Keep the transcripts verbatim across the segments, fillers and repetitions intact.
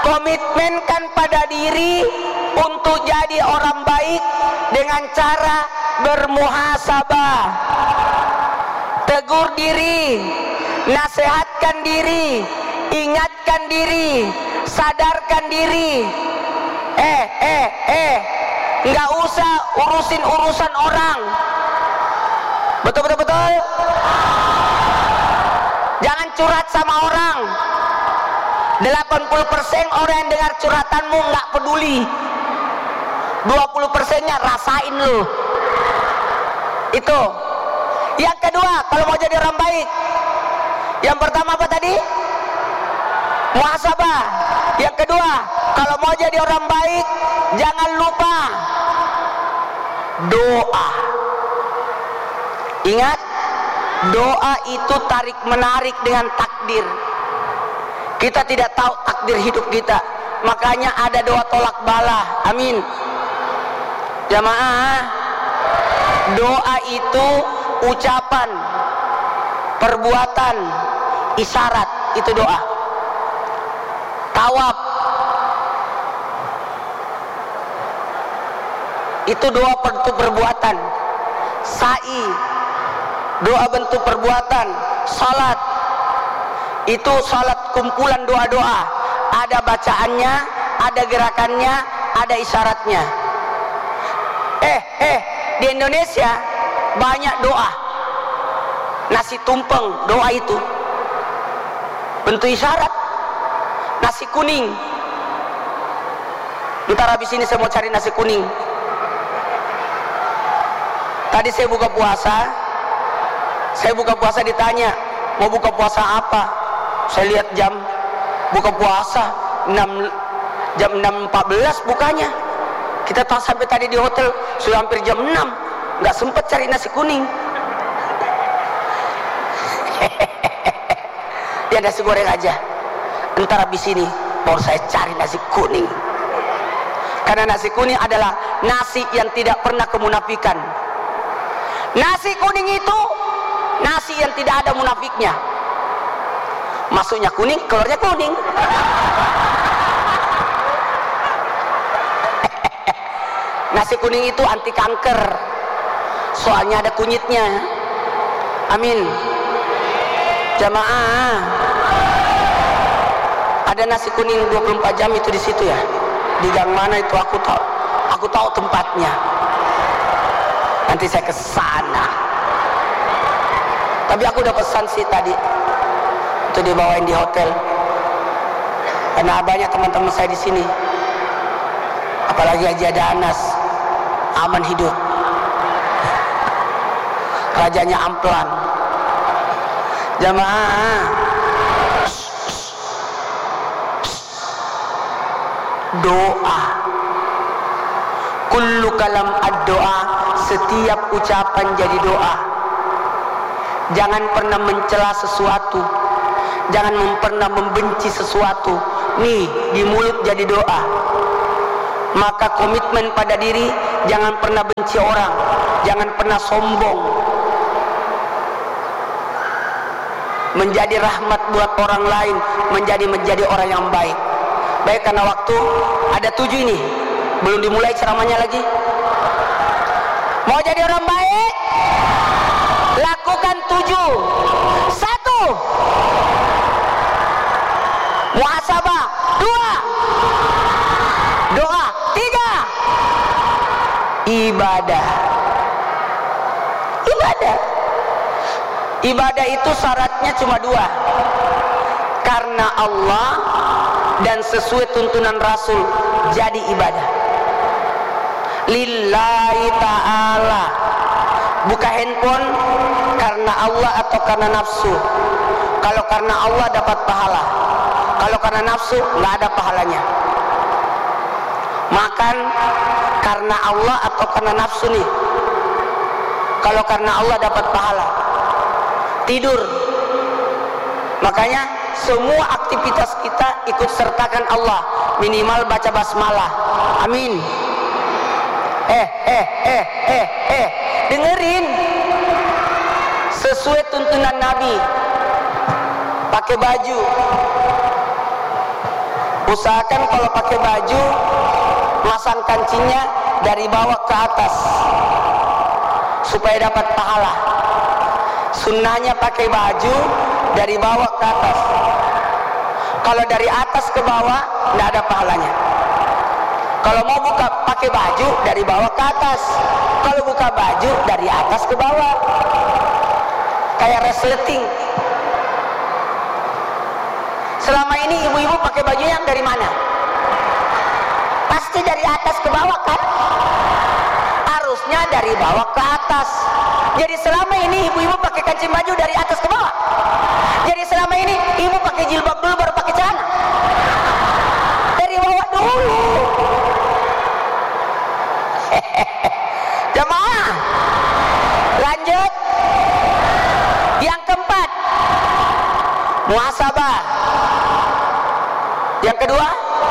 Komitmenkan pada diri untuk jadi orang baik dengan cara bermuhasabah. Tegur diri, nasihatkan diri, ingatkan diri, sadarkan diri. Eh, eh, eh, nggak usah urusin urusan orang. Betul, betul, betul. Jangan curhat sama orang. delapan puluh persen orang yang dengar curhatanmu nggak peduli. dua puluh persennya rasain lu. Itu. Yang kedua, kalau mau jadi orang baik, yang pertama apa tadi? Muhasabah. Yang kedua, kalau mau jadi orang baik, jangan lupa doa. Ingat, doa itu tarik menarik dengan takdir. Kita tidak tahu takdir hidup kita, makanya ada doa tolak bala. Amin. Jamaah, doa itu ucapan, perbuatan, isyarat, itu doa. Tawaf itu doa bentuk perbuatan. Sa'i doa bentuk perbuatan. Salat itu salat kumpulan doa-doa, ada bacaannya, ada gerakannya, ada isyaratnya. Eh, eh, di Indonesia banyak doa. Nasi tumpeng, doa itu bentuk isyarat. Nasi kuning. Ntar habis ini saya mau cari nasi kuning. Tadi saya buka puasa, saya buka puasa ditanya, mau buka puasa apa? Saya lihat jam, buka puasa enam, jam enam empat belas bukanya. Kita tahu sampai tadi di hotel sudah hampir jam enam, nggak sempet cari nasi kuning. Dia nasi goreng aja. Ntar habis ini baru saya cari nasi kuning. Karena nasi kuning adalah nasi yang tidak pernah kemunafikan. Nasi kuning itu nasi yang tidak ada munafiknya. Masuknya kuning, keluarnya kuning. Nasi kuning itu anti kanker, soalnya ada kunyitnya. Amin. Jamaah, ada nasi kuning dua puluh empat jam itu di situ ya. Di gang mana itu aku tahu. Aku tahu tempatnya. Nanti saya ke sana. Tapi aku udah pesan sih tadi. Itu dibawain di hotel. Karena banyak teman-teman saya di sini. Apalagi Haji ada Anas. Aman hidup. Rajanya amplan. Jamaah. Doa. Kullu kalam ad-doa, setiap ucapan jadi doa. Jangan pernah mencela sesuatu, jangan pernah membenci sesuatu. Nih, di mulut jadi doa. Maka komitmen pada diri, jangan pernah benci orang, jangan pernah sombong. Menjadi rahmat buat orang lain, menjadi menjadi orang yang baik. Baik, karena waktu ada tujuh ini, belum dimulai ceramahnya lagi. Mau jadi orang baik, lakukan tujuh. Satu, muhasabah. Dua, doa. Tiga, ibadah. Ibadah. Ibadah itu syaratnya cuma dua. Karena Allah dan sesuai tuntunan Rasul, jadi ibadah lillahi ta'ala. Buka handphone karena Allah atau karena nafsu. Kalau karena Allah dapat pahala, kalau karena nafsu nggak ada pahalanya. Makan karena Allah atau karena nafsu nih. Kalau karena Allah dapat pahala. Tidur, makanya semua aktivitas kita ikut sertakan Allah, minimal baca basmalah. Amin. Eh, eh, eh, eh, eh, dengerin. Sesuai tuntunan Nabi, pakai baju, usahakan kalau pakai baju masang kancingnya dari bawah ke atas supaya dapat pahala. Sunnahnya pakai baju dari bawah ke atas. Kalau dari atas ke bawah tidak ada pahalanya. Kalau mau buka pakai baju dari bawah ke atas, kalau buka baju dari atas ke bawah, kayak resleting. Selama ini ibu-ibu pakai baju yang dari mana? Pasti dari atas ke bawah kan? Harusnya dari bawah ke atas. Jadi selama ini ibu-ibu pakai kancing baju dari atas ke bawah. Jadi selama ini ibu pakai jilbab dulu baru pakai celana. Dari bawah dulu. Jemaah, lanjut. Yang keempat, muhasabah. Yang kedua,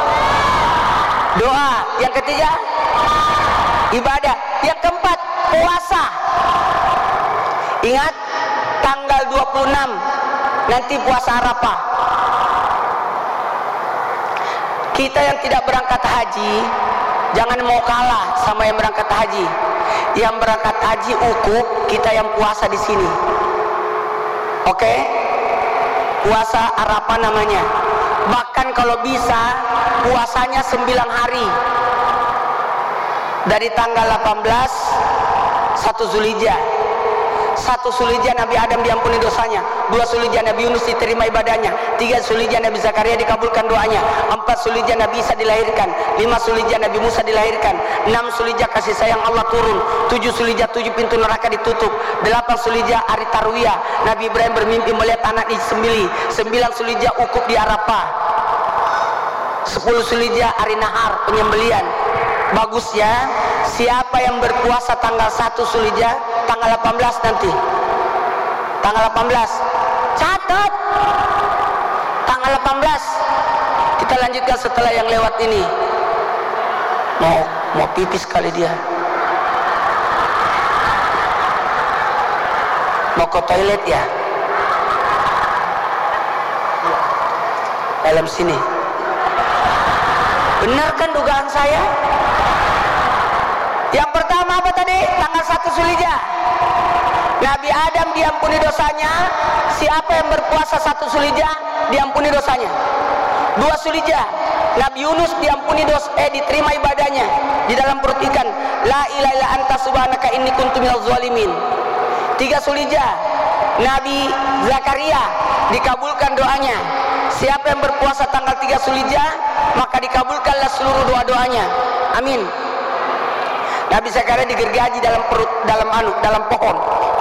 doa. Yang ketiga, ibadah. Yang keempat, puasa. Ingat, tanggal dua puluh enam nanti puasa Arafah. Kita yang tidak berangkat haji jangan mau kalah sama yang berangkat haji. Yang berangkat haji ukuf, kita yang puasa di sini. Oke? Okay? Puasa Arafah namanya. Bahkan kalau bisa puasanya sembilan hari. Dari tanggal delapan belas satu Zulhijjah. Satu Zulhijjah Nabi Adam diampuni dosanya. Dua Zulhijjah Nabi Yunus diterima ibadahnya. Tiga Zulhijjah Nabi Zakaria dikabulkan doanya. Empat Zulhijjah Nabi Isa dilahirkan. Lima Zulhijjah Nabi Musa dilahirkan. Enam Zulhijjah kasih sayang Allah turun. Tujuh Zulhijjah tujuh pintu neraka ditutup. Delapan Zulhijjah hari Tarwiyah Nabi Ibrahim bermimpi melihat anak disembelih. Sembilan Zulhijjah ukuf di Arafah. Sepuluh Zulhijjah hari nahar penyembelian. Bagus ya. Siapa yang berpuasa tanggal satu Zulhijjah, tanggal delapan belas nanti. Tanggal delapan belas. Catat. Tanggal delapan belas. Kita lanjutkan setelah yang lewat ini. Mau mau pipis kali dia. Mau ke toilet ya? Dalam sini. Benar kan dugaan saya? Yang pertama apa tadi? Tanggal satu Zulhijjah Nabi Adam diampuni dosanya. Siapa yang berpuasa satu Zulhijjah diampuni dosanya. Dua Zulhijjah Nabi Yunus diampuni dos eh diterima ibadahnya di dalam perut ikan. La ilaha illa anta subhanaka inni kuntu minaz zalimin. Tiga Zulhijjah Nabi Zakaria dikabulkan doanya. Siapa yang berpuasa tanggal tiga Zulhijjah maka dikabulkanlah seluruh doa-doanya. Amin. Nabi Zakaria digergaji dalam perut, dalam anu, dalam pohon.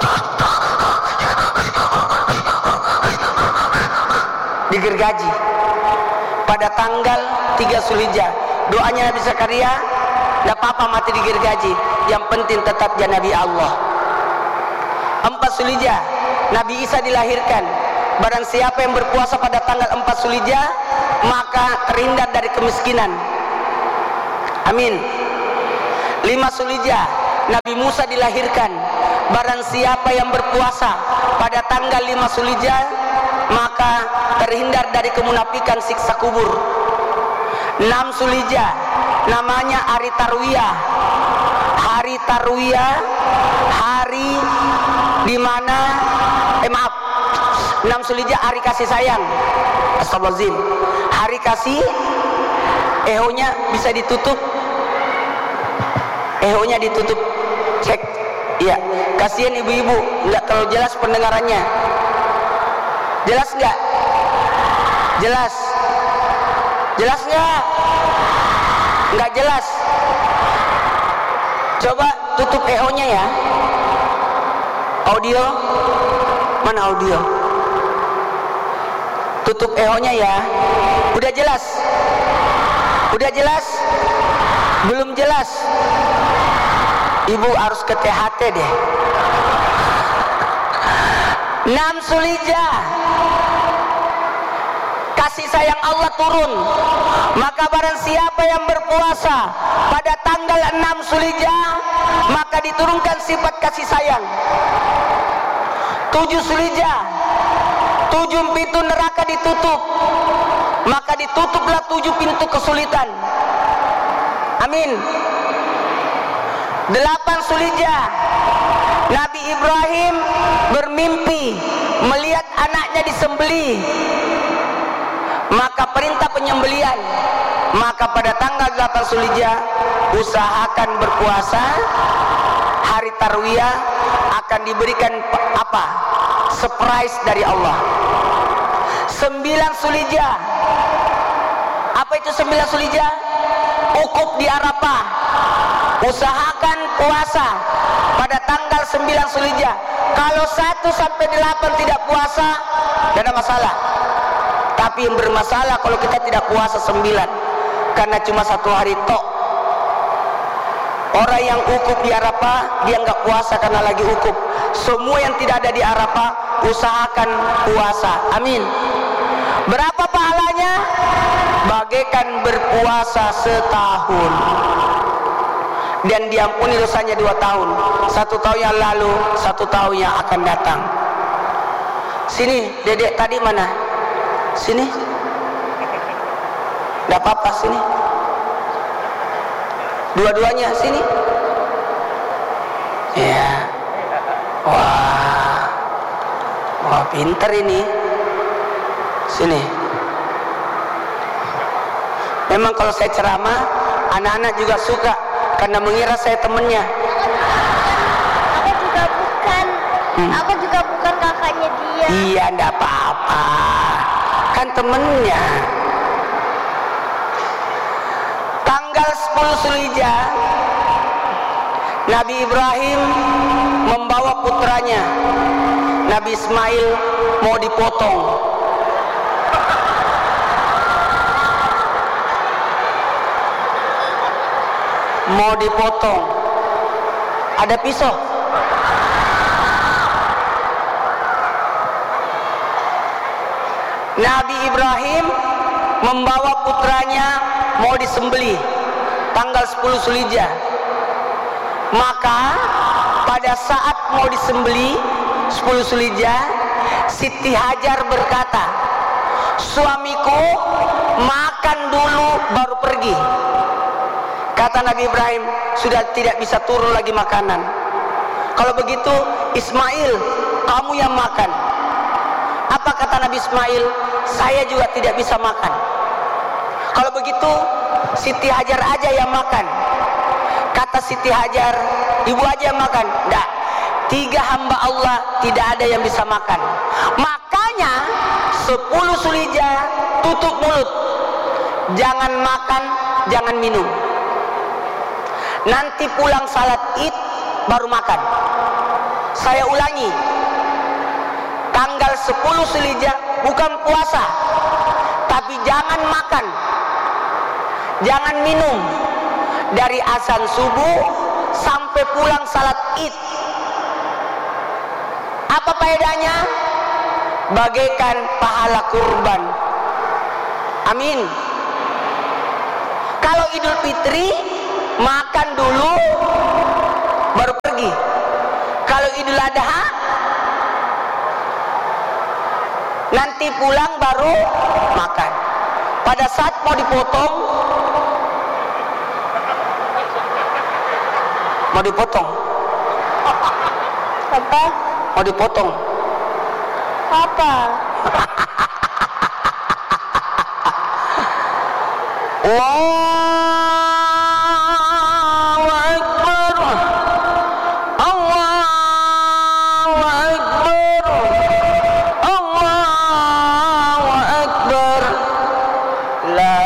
Digergaji pada tanggal tiga Zulhijjah. Doanya Nabi Zakaria, tidak apa-apa mati digergaji, yang penting tetap jadi Nabi Allah. Empat Zulhijjah Nabi Isa dilahirkan. Barang siapa yang berpuasa pada tanggal empat Zulhijjah maka terhindar dari kemiskinan. Amin. Lima Zulhijjah Nabi Musa dilahirkan. Barang siapa yang berpuasa pada tanggal lima Zulhijjah maka terhindar dari kemunafikan siksa kubur. Enam Zulhijjah namanya hari Tarwiyah. Hari Tarwiyah hari di mana eh maaf enam Zulhijjah hari kasih sayang. Astagfirullahaladzim. Hari kasih ehonya bisa ditutup. Ehonya ditutup. Cek. Iya. Kasihan ibu-ibu nggak terlalu jelas pendengarannya. Jelas nggak? Jelas. Jelas nggak? Nggak jelas. Coba tutup ehonya ya. Audio. Mana audio? Tutup ehonya ya. Udah jelas? Udah jelas? Belum jelas? Ibu harus ke T H T deh. Enam Zulhijjah kasih sayang Allah turun. Maka barang siapa yang berpuasa pada tanggal enam Zulhijjah maka diturunkan sifat kasih sayang. Tujuh Zulhijjah tujuh pintu neraka ditutup. maka ditutuplah tujuh pintu kesulitan. Amin. Delapan Zulhijjah, Nabi Ibrahim bermimpi melihat anaknya disembelih, maka perintah penyembelihan. Maka pada tanggal delapan Zulhijjah usahakan berpuasa. Hari Tarwiyah akan diberikan apa? Surprise dari Allah. Sembilan Zulhijjah. Apa itu sembilan Zulhijjah? Ukuf di Arafah. Usahakan puasa pada tanggal sembilan Zulhijjah. Kalau satu sampai delapan tidak puasa, tidak ada masalah. Tapi yang bermasalah kalau kita tidak puasa sembilan, karena cuma satu hari tok. Orang yang ukuf di Arafah, dia nggak puasa karena lagi ukuf. Semua yang tidak ada di Arafah, usahakan puasa. Amin. Berapa pahalanya? Bagaikan berpuasa setahun. Dan diampuni dosanya dua tahun. Satu tahun yang lalu, satu tahun yang akan datang. Sini, dedek tadi mana? Sini. Tidak apa-apa, sini. Dua-duanya, sini. Ya. Wah. Wah, pinter ini. Sini. Memang kalau saya ceramah, anak-anak juga suka karena mengira saya temennya. Aku juga bukan. Hmm. Aku juga bukan kakaknya dia. Iya, enggak apa-apa. Kan temennya. Tanggal sepuluh Zulhijjah, Nabi Ibrahim membawa putranya Nabi Ismail mau dipotong. Mau dipotong. Ada pisau. Nabi Ibrahim membawa putranya mau disembelih tanggal sepuluh Zulhijjah. Maka pada saat mau disembelih sepuluh Zulhijjah, Siti Hajar berkata, suamiku makan dulu baru pergi. Kata Nabi Ibrahim, sudah tidak bisa turun lagi makanan. Kalau begitu Ismail, kamu yang makan. Apa kata Nabi Ismail? Saya juga tidak bisa makan. Kalau begitu Siti Hajar aja yang makan. Kata Siti Hajar, ibu aja yang makan. Tidak, tiga hamba Allah tidak ada yang bisa makan. Makanya sepuluh Zulhijjah tutup mulut. Jangan makan, jangan minum. Nanti pulang salat Id baru makan. Saya ulangi, tanggal sepuluh Zulhijjah bukan puasa, tapi jangan makan, jangan minum dari azan subuh sampai pulang salat Id. Apa faedahnya? Bagaikan pahala kurban. Amin. Kalau Idul Fitri makan dulu baru pergi. Kalau Idul Adha nanti pulang baru makan. Pada saat mau dipotong, mau dipotong apa? Mau dipotong Apa? Allahu Akbar, Allahu Akbar, Allahu Akbar, la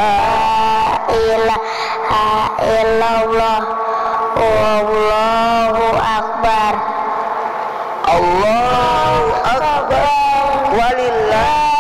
ilaha illallah, Allahu Akbar, Allahu Akbar, walillah.